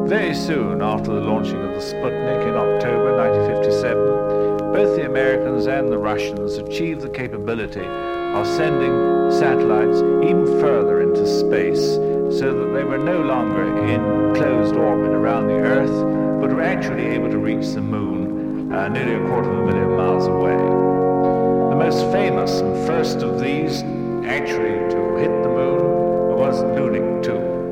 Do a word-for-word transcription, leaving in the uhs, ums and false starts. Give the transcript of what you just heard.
Very soon after the launching of the Sputnik in October nineteen fifty-seven, both the Americans and the Russians achieved the capability of sending satellites even further into space, so that they were no longer in closed orbit around the Earth, but were actually able to reach the moon uh, nearly a quarter of a million miles away. The most famous and first of these actually to hit the moon was Lunik two.